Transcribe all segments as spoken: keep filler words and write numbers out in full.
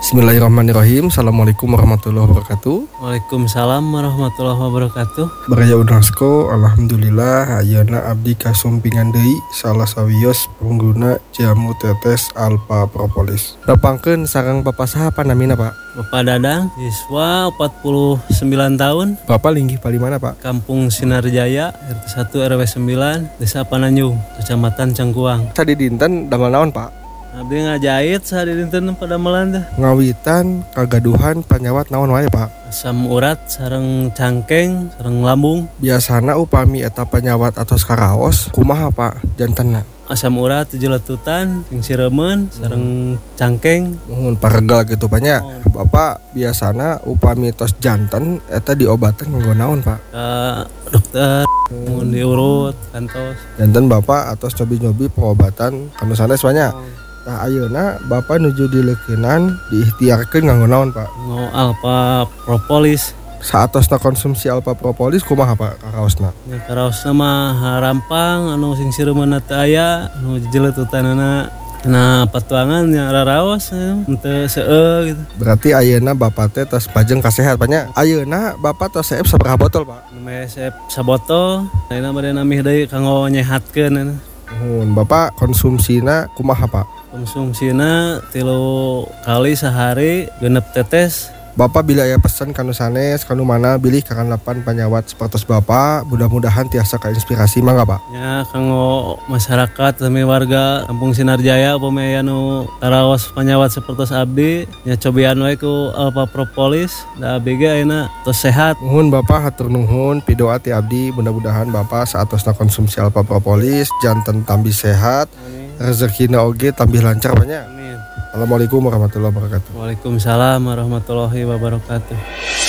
Bismillahirrahmanirrahim. Assalamualaikum warahmatullahi wabarakatuh. Waalaikumsalam warahmatullahi wabarakatuh. Baraya Unasko, alhamdulillah ayeuna abdi kasumpingan deui salah sawios pengguna jamu tetes Alpha Propolis. Dapangkeun sareng Bapak saha panamina, Pak? Bapak Dadang, siswa empat puluh sembilan tahun, Bapak linggih pali mana, Pak? Kampung Sinarjaya, R T satu R W sembilan, Desa Pananjung, Kecamatan Cangkuang. Tadi dinten damel naon, Pak? Abdi ngajahit sehari dinten pada melanda. Ngawitan kagaduhan panyawat naon wae, Pak? Asam urat, sareng cangkeng, sareng lambung. Biasana upami eta panyawat atos karaos, kumaha, Pak? Jantenna. Asam urat, jeletutan, sing siremen, sareng cangkeng. Mun paregal gitu banyak. Oh. Bapak biasana upami tos janten eta diobaten nganggo naon, Pak? Ka dokter, mun diurut, kantos. Janten Bapak atos nyobi-nyobi pengobatan kanu sanes banyak. Oh. Tah ayeuna Bapak nuju dileukeunnan diikhtiarkeun nganggo naon, Pak? Ngo Alpha Propolis. Saatosna konsumsi Alpha Propolis kumaha, Pak, karaosna? Ya karaosna mah harampang anu sing sireumna teu aya, anu jeletutanana na patuangan nya raraos henteu seueur gitu. Berarti ayeuna Bapak teh tos pajeng kasehat banyak. Ayeuna Bapak tos seep sabaraha botol, Pak? Neme sep sabotol, ayeuna bade namih deui kanggo nyehatkeun. Nuhun. Bapak konsumsina kumaha, Pak? Konsumsina tilu kali sehari genep tetes. Bapak bila aya pesan kanu sanes kanu mana bilih kakanapan panyawat sapertos Bapak, mudah-mudahan tiasa kainspirasi mangga, Pak. Ya kanggo masyarakat sami warga Kampung Sinarjaya upami aya nu karaos panyawat sapertos abdi nya cobian wae ku Alpha Propolis da abdi ge ayeuna tos sehat. Nuhun Bapak, hatur nuhun pidoa ti abdi, mudah-mudahan Bapak saatosna konsumsi Alpha Propolis janten tambih sehat, rezekina oge tambih lancar banyak. Amin. Assalamualaikum warahmatullahi wabarakatuh. Waalaikumsalam warahmatullahi wabarakatuh.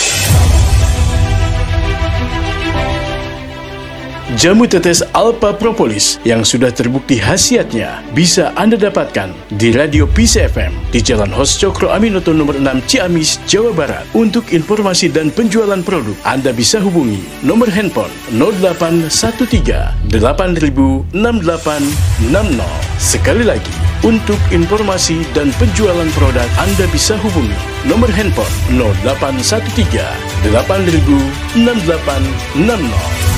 Jamu tetes Alpha Propolis yang sudah terbukti khasiatnya bisa Anda dapatkan di Radio Peace F M di Jalan Hos Cokro Aminoto nomor enam Ciamis, Jawa Barat. Untuk informasi dan penjualan produk, Anda bisa hubungi nomor handphone nol delapan satu tiga delapan nol enam delapan enam nol. Sekali lagi, untuk informasi dan penjualan produk, Anda bisa hubungi nomor handphone nol delapan satu tiga delapan nol enam delapan enam nol.